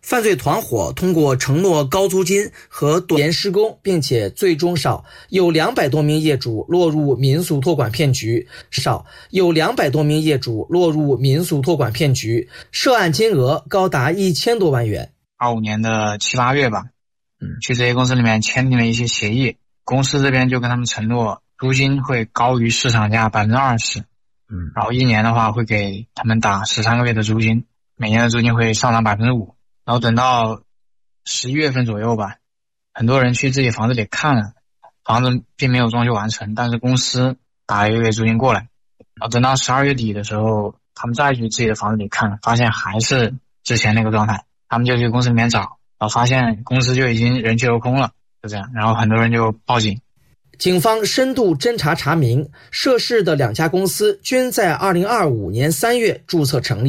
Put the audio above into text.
犯罪团伙通过承诺高租金和拖延施工，并且最终有200多名业主落入民俗托管骗局，涉案金额高达1000多万元。 25年的7、8月吧，去这些公司里面签订了一些协议，公司这边就跟他们承诺租金会高于市场价 20%，然后1年的话会给他们打13个月的租金，每年的租金会上涨 5%。然后等到11月份左右吧，很多人去自己房子里看了，房子并没有装修完成，但是公司打了1个月租金过来。然后等到12月底的时候，他们再去自己的房子里看，发现还是之前那个状态，他们就去公司里面找，然后发现公司就已经人去楼空了，就这样，然后很多人就报警。 警方深度侦查查明，涉事的2家公司均在2025年3月注册成立。